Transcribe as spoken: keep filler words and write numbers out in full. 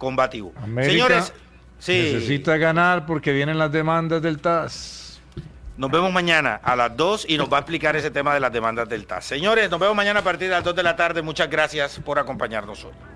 combativo. América Señores, sí. necesita ganar porque vienen las demandas del T A S. Nos vemos mañana a las dos y nos va a explicar ese tema de las demandas del T A S. Señores, nos vemos mañana a partir de las dos de la tarde. Muchas gracias por acompañarnos hoy.